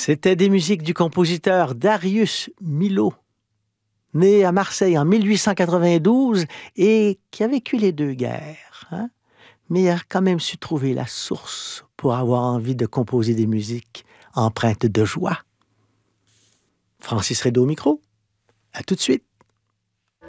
C'était des musiques du compositeur Darius Milhaud, né à Marseille en 1892 et qui a vécu les deux guerres, hein, mais a quand même su trouver la source pour avoir envie de composer des musiques empreintes de joie. Francis Rédo au micro. À tout de suite.